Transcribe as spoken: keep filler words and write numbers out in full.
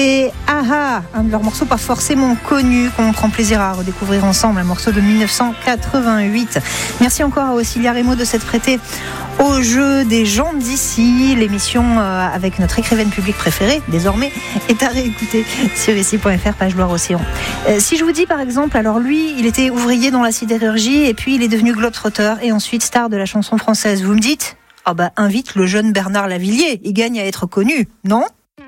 Et Aha, un de leurs morceaux pas forcément connus, qu'on prend plaisir à redécouvrir ensemble, un morceau de dix-neuf cent quatre-vingt-huit. Merci encore à Auxilia Rémo de s'être prêté au jeu des gens d'ici. L'émission euh, avec notre écrivaine publique préférée, désormais, est à réécouter sur ici point f r, page Loire-Océan. Euh, si je vous dis par exemple, alors lui, il était ouvrier dans la sidérurgie et puis il est devenu globe-trotter et ensuite star de la chanson française. Vous me dites, ah bah invite le jeune Bernard Lavilliers, il gagne à être connu, non ?